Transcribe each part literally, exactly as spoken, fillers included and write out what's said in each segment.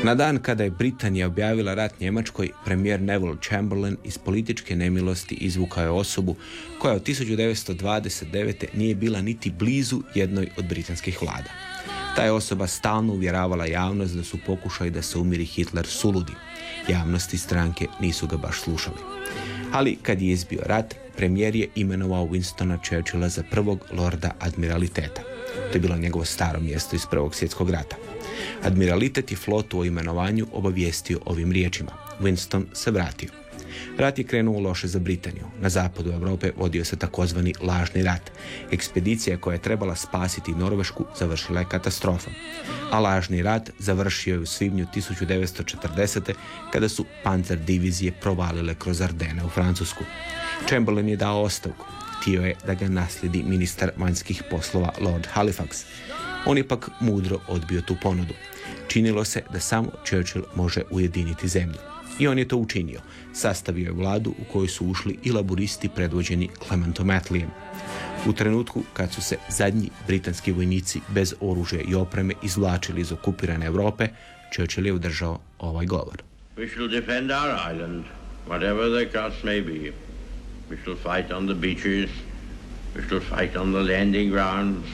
Na dan kada je Britanija objavila rat Njemačkoj, premijer Neville Chamberlain iz političke nemilosti izvukao je osobu koja od tisuću devetsto dvadeset devete. nije bila niti blizu jednoj od britanskih vlada. Ta je osoba stalno uvjeravala javnost da su pokušali da se umiri Hitler suludi. Javnost i stranke nisu ga baš slušali. Ali kad je izbio rat, premijer je imenovao Winstona Churchilla za prvog lorda admiraliteta. To je bilo njegovo staro mjesto iz Prvog svjetskog rata. Admiralitet je flotu o imenovanju obavijestio ovim riječima. Winston se vratio. Rat je krenuo loše za Britaniju. Na zapadu Europe vodio se takozvani lažni rat. Ekspedicija koja je trebala spasiti Norvešku završila je katastrofom. A lažni rat završio je u svibnju tisuću devetsto četrdesete. kada su panzer divizije provalile kroz Ardene u Francusku. Chamberlain je dao ostavku. Htio je da ga naslijedi ministar vanjskih poslova Lord Halifax. On je pak mudro odbio tu ponudu. Činilo se da samo Churchill može ujediniti zemlju. I on je to učinio. Sastavio je vladu u kojoj su ušli i laburisti predvođeni Clementom Attleem. U trenutku kad su se zadnji britanski vojnici bez oružja i opreme izvlačili iz okupirane Europe, Churchill je održao ovaj govor. We shall defend our island, whatever the cost may be. We shall fight on the beaches. We shall fight on the landing grounds.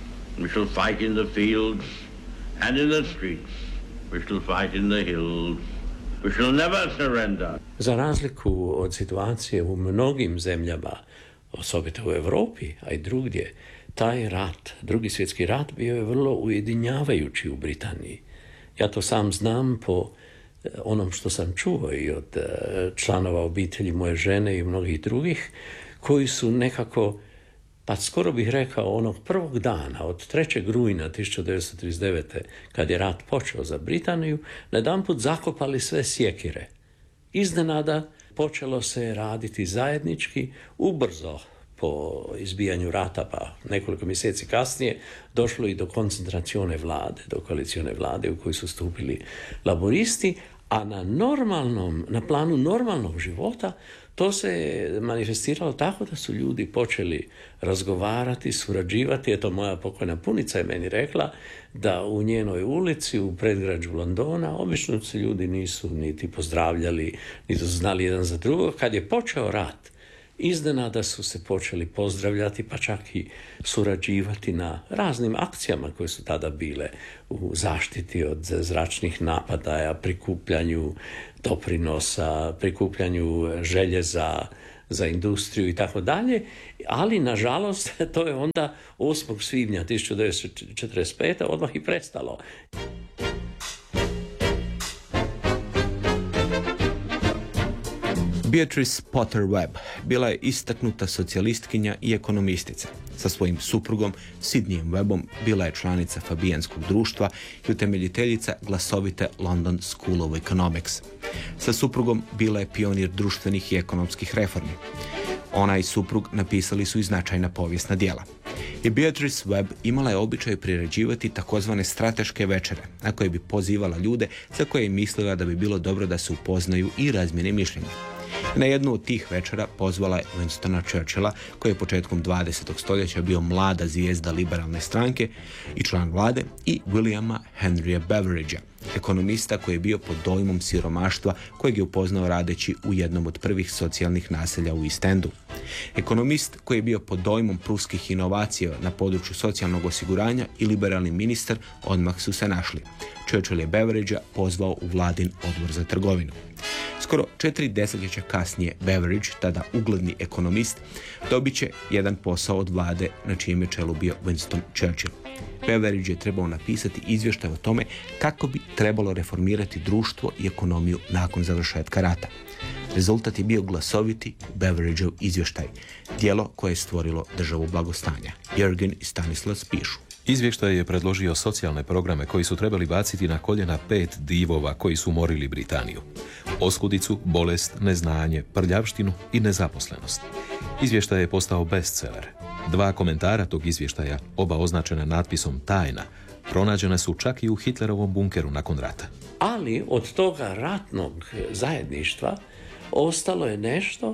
We shall fight in the fields and in the streets. We shall fight in the hills. We shall never surrender. Za razliku od situacije u mnogim zemljama, osobito u Europi, a i drugdje, taj rat, drugi svjetski rat, bio je vrlo ujedinjavajući u Britaniji. Ja to sam znam po onom što sam čuo i od članova obitelji moje žene i mnogih drugih, koji su nekako, pa skoro bih rekao, onog prvog dana, od trećeg rujna tisuću devetsto trideset devete. kad je rat počeo za Britaniju, najedanput zakopali sve sjekire. Iznenada počelo se raditi zajednički, ubrzo po izbijanju rata, pa nekoliko mjeseci kasnije, došlo i do koncentracione vlade, do koalicione vlade u kojoj su stupili laboristi, a na normalnom, na planu normalnog života to se manifestiralo tako da su ljudi počeli razgovarati, surađivati. Eto, moja pokojna punica je meni rekla da u njenoj ulici, u predgrađu Londona, obično se ljudi nisu niti pozdravljali, niti znali jedan za drugog. Kad je počeo rat, iznenada su se počeli pozdravljati, pa čak i surađivati na raznim akcijama koje su tada bile u zaštiti od zračnih napadaja, prikupljanju doprinosa, prikupljanju željeza za industriju i tako dalje, ali nažalost to je onda osmog svibnja tisuću devetsto četrdeset pete. odmah i prestalo. Beatrice Potter Webb bila je istaknuta socijalistkinja i ekonomistica. Sa svojim suprugom Sidneyem Webbom bila je članica Fabijanskog društva i utemeljiteljica glasovite London School of Economics. Sa suprugom bila je pionir društvenih i ekonomskih reformi. Ona i suprug napisali su i značajna povijesna djela. I Beatrice Webb imala je običaj priređivati takozvane strateške večere, na koje bi pozivala ljude za koje je mislila da bi bilo dobro da se upoznaju i razmjene mišljenja. Na jednu od tih večera pozvala je Winstona Churchilla, koji je početkom dvadesetog stoljeća bio mlada zvijezda liberalne stranke i član vlade, i Williama Henrya Beveridgea, ekonomista koji je bio pod dojmom siromaštva kojeg je upoznao radeći u jednom od prvih socijalnih naselja u East Endu. Ekonomist koji je bio pod dojmom pruskih inovacija na području socijalnog osiguranja i liberalni ministar odmah su se našli. Churchill je Beveridgea pozvao u vladin odbor za trgovinu. Skoro četiri desetljeća kasnije Beveridge, tada ugledni ekonomist, dobit će jedan posao od vlade na čijem je čelu bio Winston Churchill. Beveridge je trebao napisati izvještaj o tome kako bi trebalo reformirati društvo i ekonomiju nakon završetka rata. Rezultat je bio glasoviti Beveridgeov izvještaj, djelo koje je stvorilo državu blagostanja. Jürgen i Stanislav pišu. Izvještaj je predložio socijalne programe koji su trebali baciti na koljena pet divova koji su morili Britaniju. Oskudicu, bolest, neznanje, prljavštinu i nezaposlenost. Izvještaj je postao bestseller. Dva komentara tog izvještaja, oba označena natpisom tajna, pronađena su čak i u Hitlerovom bunkeru nakon rata. Ali od toga ratnog zajedništva ostalo je nešto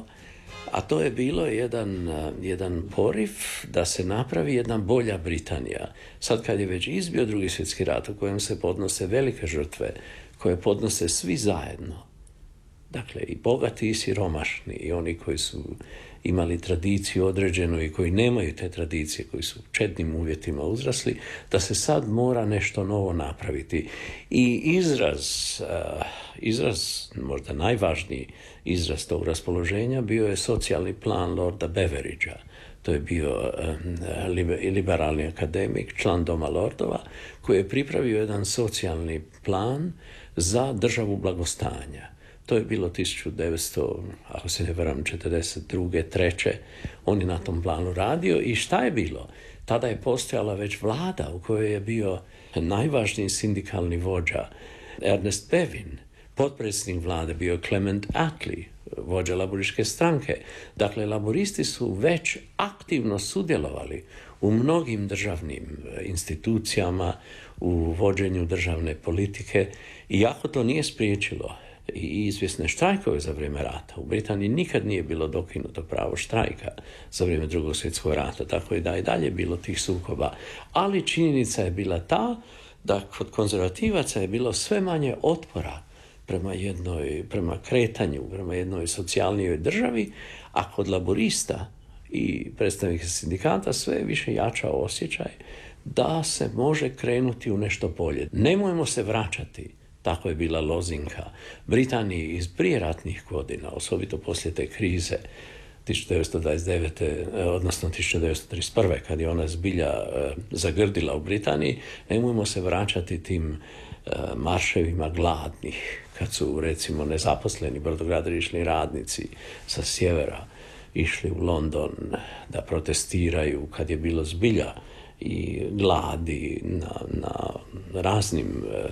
A to je bilo jedan, jedan poriv da se napravi jedna bolja Britanija. Sad kad je već izbio drugi svjetski rat u kojem se podnose velike žrtve, koje podnose svi zajedno, dakle i bogati i siromašni i oni koji su imali tradiciju određenu i koji nemaju te tradicije, koji su u čednim uvjetima uzrasli, da se sad mora nešto novo napraviti. I izraz, uh, izraz, možda najvažniji izraz tog raspoloženja bio je socijalni plan Lorda Beveridgea. To je bio um, liberalni akademik, član Doma Lordova, koji je pripravio jedan socijalni plan za državu blagostanja. To je bilo tisuću devetsto, ako se ne varam, četrdeset druge, treće On je na tom planu radio i šta je bilo? Tada je postojala već vlada u kojoj je bio najvažniji sindikalni vođa Ernest Bevin. Potpredsjednik vlade bio je Clement Attlee, vođa laborističke stranke. Dakle, laboristi su već aktivno sudjelovali u mnogim državnim institucijama, u vođenju državne politike, iako to nije spriječilo i izvjesne štrajkove za vrijeme rata. U Britaniji nikad nije bilo dokinuto pravo štrajka za vrijeme drugog svjetskog rata, tako je da i dalje bilo tih sukoba. Ali činjenica je bila ta da kod konzervativaca je bilo sve manje otpora prema jednoj, prema kretanju, prema jednoj socijalnijoj državi, a kod laborista i predstavnika sindikata sve je više jačao osjećaj da se može krenuti u nešto bolje. Nemojmo se vraćati, tako je bila lozinka, Britaniji iz prijeratnih godina, osobito poslije te krize tisuću devetsto dvadeset devete. odnosno tisuću devetsto trideset prve. kad je ona zbilja e, zagrdila u Britaniji, nemojmo se vraćati tim e, marševima gladnih, kad su recimo nezaposleni brodogradilišni radnici sa sjevera išli u London da protestiraju, kad je bilo zbilja i gladi na, na raznim,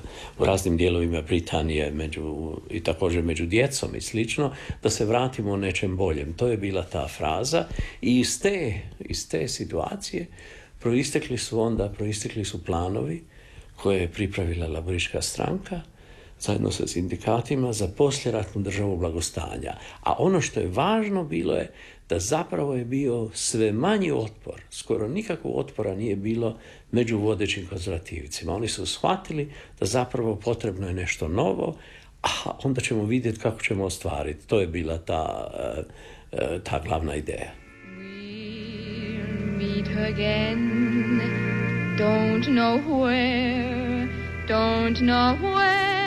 u raznim dijelovima Britanije među, i također među djecom i slično, da se vratimo u nečem boljem. To je bila ta fraza i iz te, iz te situacije proistekli su onda, proistekli su planovi koje je pripravila laboristička stranka zajedno sa sindikatima za poslijeratnu državu blagostanja. A ono što je važno bilo je da zapravo je bio sve manji otpor, skoro nikakvog otpora nije bilo među vodećim konzervativcima. Oni su shvatili da zapravo potrebno je nešto novo, a onda ćemo vidjeti kako ćemo ostvariti. To je bila ta, ta glavna ideja. We'll meet again, don't know where, don't know when.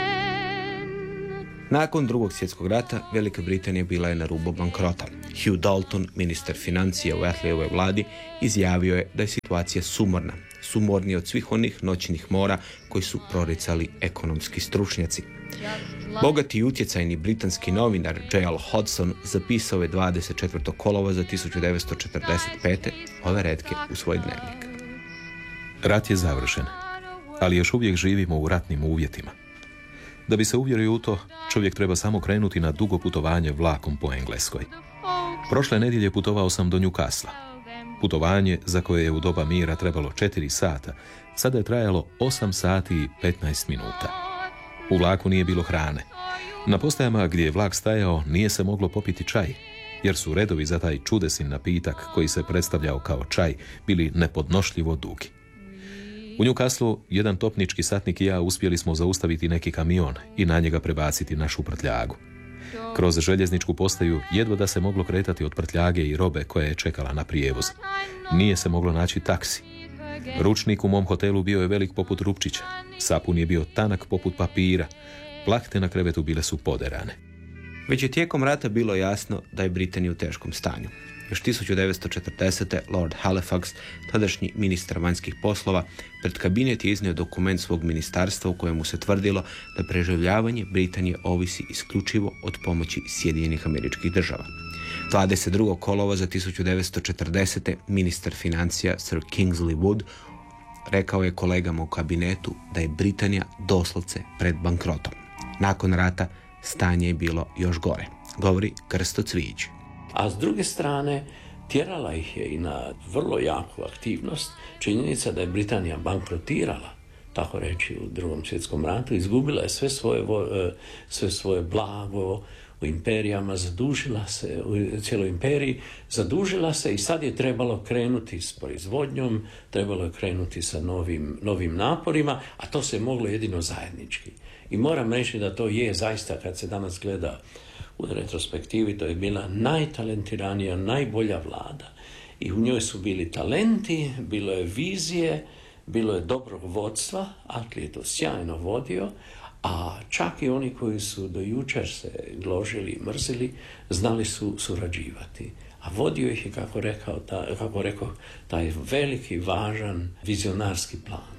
Nakon drugog svjetskog rata Velika Britanija bila je na rubu bankrota. Hugh Dalton, ministar financija u Attleeyevoj vladi, izjavio je da je situacija sumorna, sumornija od svih onih noćnih mora koji su proricali ekonomski stručnjaci. Bogati i utjecajni britanski novinar J L Hodgson zapisao je dvadeset četvrtog kolovoza tisuću devetsto četrdeset pete. ove retke u svoj dnevnik. Rat je završen, ali još uvijek živimo u ratnim uvjetima. Da bi se uvjerio u to, čovjek treba samo krenuti na dugo putovanje vlakom po Engleskoj. Prošle nedjelje putovao sam do Newcastle. Putovanje za koje je u doba mira trebalo četiri sata, sada je trajalo osam sati i petnaest minuta. U vlaku nije bilo hrane. Na postajama gdje je vlak stajao nije se moglo popiti čaj, jer su redovi za taj čudesin napitak koji se predstavljao kao čaj bili nepodnošljivo dugi. U Newcastleu jedan topnički satnik i ja uspjeli smo zaustaviti neki kamion i na njega prebaciti našu prtljagu. Kroz željezničku postaju jedva da se moglo kretati od prtljage i robe koja je čekala na prijevoz. Nije se moglo naći taksi. Ručnik u mom hotelu bio je velik poput rupčića. Sapun je bio tanak poput papira. Plahte na krevetu bile su poderane. Već je tijekom rata bilo jasno da je Britanija u teškom stanju. Još tisuću devetsto četrdesete. Lord Halifax, tadašnji ministar vanjskih poslova, pred kabinet je iznio dokument svog ministarstva u kojemu se tvrdilo da preživljavanje Britanije ovisi isključivo od pomoći Sjedinjenih Američkih Država. dvadeset drugog kolovoza tisuću devetsto četrdesete. ministar financija Sir Kingsley Wood rekao je kolegama u kabinetu da je Britanija doslovce pred bankrotom. Nakon rata stanje je bilo još gore, govori Krsto Cvijić. A s druge strane, tjerala ih je i na vrlo jaku aktivnost činjenica da je Britanija bankrotirala, tako reći, u drugom svjetskom ratu, izgubila je sve svoje, sve svoje blago, u imperijama, zadužila se, u cijeloj imperiji, zadužila se i sad je trebalo krenuti s proizvodnjom, trebalo je krenuti sa novim, novim naporima, a to se moglo jedino zajednički. I moram reći da to je zaista, kad se danas gleda u retrospektivi, to je bila najtalentiranija, najbolja vlada. I u njoj su bili talenti, bilo je vizije, bilo je dobrog vodstva, Attlee je to sjajno vodio, a čak i oni koji su do jučer se gložili i mrzili, znali su surađivati. A vodio ih je, kako rekao, ta, kako rekao, taj veliki, važan, vizionarski plan.